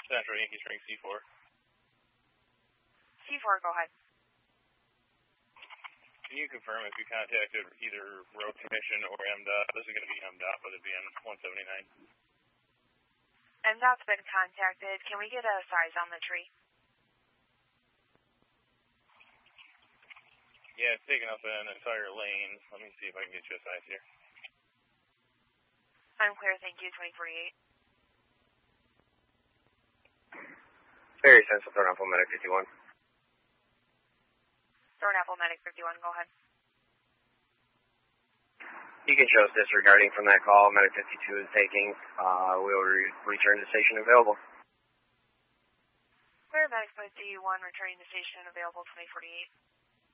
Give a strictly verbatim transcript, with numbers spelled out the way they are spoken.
Central Yankee Spring C four. C four, go ahead. Can you confirm if you contacted either Road Commission or M D O T? This is going to be M D O T, but it'd be on one seventy-nine. M D O T's been contacted. Can we get a size on the tree? Yeah, it's taking up an entire lane. Let me see if I can get you a size here. I'm clear, thank you, twenty forty-eight. Very Central, Thornapple Medic fifty-one. Thornapple Medic fifty-one, go ahead. You can show us disregarding from that call. Medic fifty-two is taking. Uh, we will re return to station available. Clear, Medic fifty-one, returning to station available, twenty forty-eight.